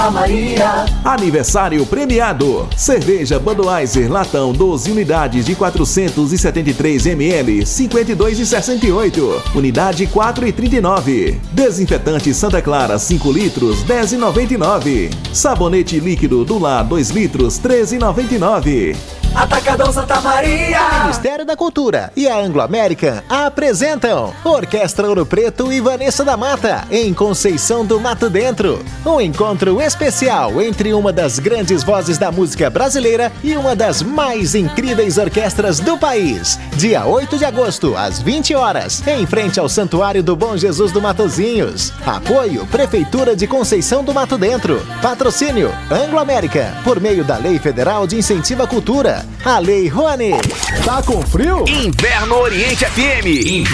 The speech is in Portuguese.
Maria. Aniversário premiado. Cerveja Budweiser latão 12 unidades de 473 ml, 52,68. Unidade 4,39. Desinfetante Santa Clara 5 litros, 10,99. Sabonete líquido do Lar 2 litros, 13,99. Atacadão Santa Maria. O Ministério da Cultura e a Anglo-American apresentam Orquestra Ouro Preto e Vanessa da Mata em Conceição do Mato Dentro. Um encontro especial entre uma das grandes vozes da música brasileira e uma das mais incríveis orquestras do país. Dia 8 de agosto, às 20 horas, em frente ao Santuário do Bom Jesus do Matozinhos. Apoio Prefeitura de Conceição do Mato Dentro. Patrocínio Anglo-American, por meio da Lei Federal de Incentivo à Cultura, a Lei Rouanet. Tá com frio? Inverno Oriente FM.